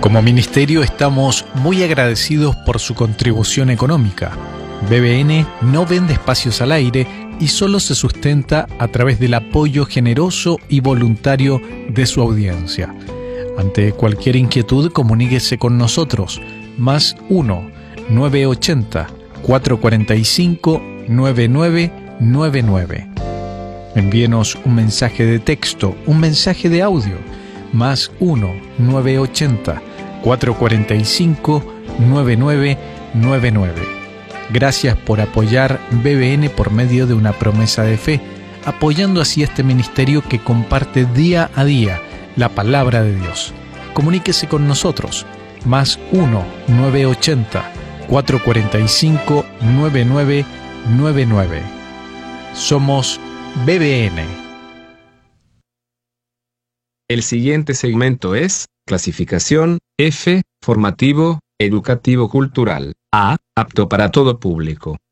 Como ministerio estamos muy agradecidos por su contribución económica. BBN no vende espacios al aire y solo se sustenta a través del apoyo generoso y voluntario de su audiencia. Ante cualquier inquietud, comuníquese con nosotros. Más 1-980-445-9999. Envíenos un mensaje de texto, un mensaje de audio. Más 1-980-445-9999. Gracias por apoyar BBN por medio de una promesa de fe, apoyando así este ministerio que comparte día a día la palabra de Dios. Comuníquese con nosotros. Más 1-980-445-9999. Somos BBN. El siguiente segmento es clasificación F, formativo, educativo cultural. A, apto para todo público.